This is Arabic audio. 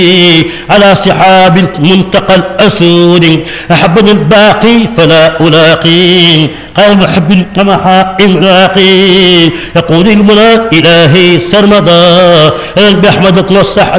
على سحاب منتقى الأسود أحبني الباقي فلا ألاقي قال محب ومحا إملاقي يقول المنى إلهي سرمدا بأحمد توسح